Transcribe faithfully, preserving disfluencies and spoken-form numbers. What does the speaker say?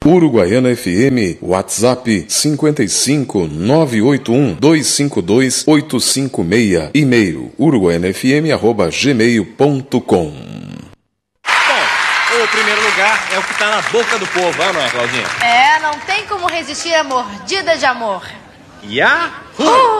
Uruguaiana F M, WhatsApp cinquenta e cinco, nove oito um, dois cinco dois, oito cinco seis, e-mail uruguaianafm arroba gmail ponto com. Bom, o primeiro lugar é o que tá na boca do povo, é, não é, Claudinha? É, não tem como resistir à mordida de amor. Yahoo!